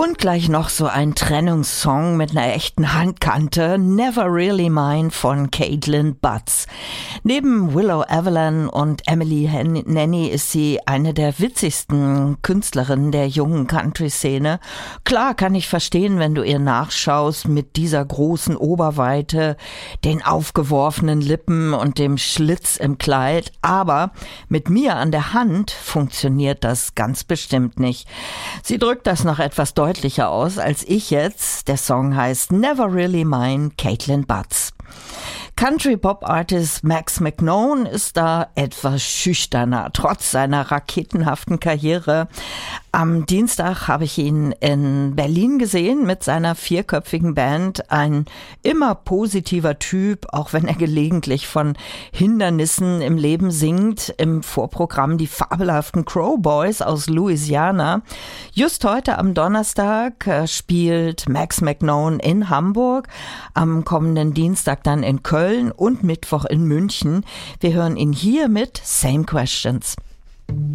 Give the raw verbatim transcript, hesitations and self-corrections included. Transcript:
Und gleich noch so ein Trennungssong mit einer echten Handkante, Never Really Mine von Caitlin Butts. Neben Willow Evelyn und Emily Nanny ist sie eine der witzigsten Künstlerinnen der jungen Country-Szene. Klar kann ich verstehen, wenn du ihr nachschaust mit dieser großen Oberweite, den aufgeworfenen Lippen und dem Schlitz im Kleid, aber mit mir an der Hand funktioniert das ganz bestimmt nicht. Sie drückt das noch etwas deutlicher aus als ich jetzt. Der Song heißt Never Really Mine, Caitlin Butts. Country-Pop-Artist Max McKnone ist da etwas schüchterner, trotz seiner raketenhaften Karriere. Am Dienstag habe ich ihn in Berlin gesehen mit seiner vierköpfigen Band. Ein immer positiver Typ, auch wenn er gelegentlich von Hindernissen im Leben singt. Im Vorprogramm die fabelhaften Crow Boys aus Louisiana. Just heute am Donnerstag spielt Max McKnone in Hamburg, am kommenden Dienstag dann in Köln und Mittwoch in München. Wir hören ihn hier mit Same Questions.